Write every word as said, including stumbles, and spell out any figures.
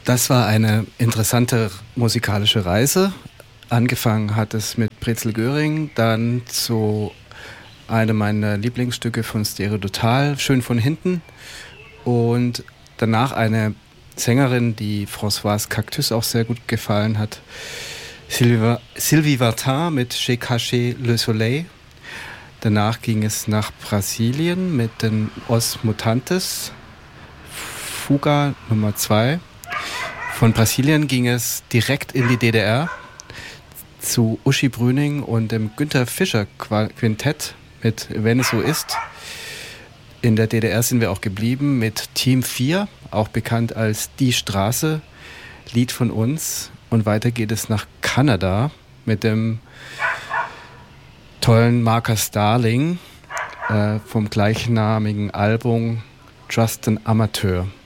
Das war eine interessante musikalische Reise. Angefangen hat es mit Brezel Göring, dann zu einem meiner Lieblingsstücke von Stereo Total, Schön von hinten. Und danach eine Sängerin, die Françoise Cactus auch sehr gut gefallen hat, Sylvie, Sylvie Vartan mit J'ai caché le soleil. Danach ging es nach Brasilien mit den Os Mutantes, Fuga Nummer zwei. Von Brasilien ging es direkt in die D D R zu Uschi Brüning und dem Günther Fischer Quintett mit Wenn es so ist. In der D D R sind wir auch geblieben mit Team vier, auch bekannt als Die Straße, Lied von uns. Und weiter geht es nach Kanada mit dem tollen Marcus Starling äh, vom gleichnamigen Album Just an Amateur.